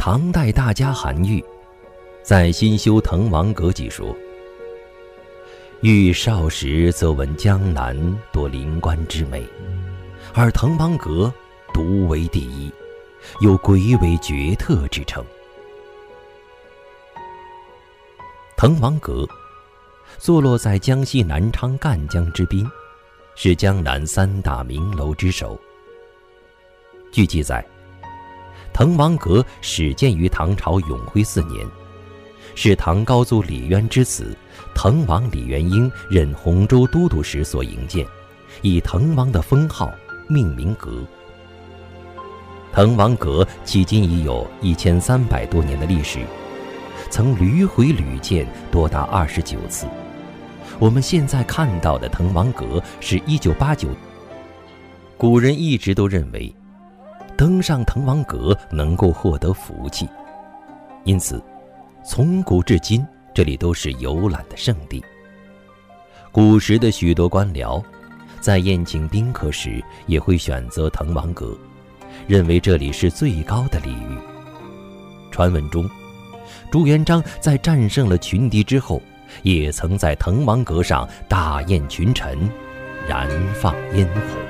唐代大家韩愈在《新修滕王阁记》说：愈少时则闻江南多灵官之美，而滕王阁独为第一，有鬼尾绝特之称。滕王阁坐落在江西南昌赣江之滨，是江南3大名楼之首。据记载，滕王阁始建于唐朝永徽4年，是唐高祖李渊之子滕王李元婴任洪州都督时所营建，以滕王的封号命名阁。滕王阁迄今已有1300多年的历史，曾屡毁屡建多达29次。我们现在看到的滕王阁是1989。古人一直都认为登上滕王阁能够获得福气，因此从古至今这里都是游览的圣地。古时的许多官僚在宴请宾客时也会选择滕王阁，认为这里是最高的礼遇。传闻中，朱元璋在战胜了群敌之后，也曾在滕王阁上大宴群臣，燃放烟火。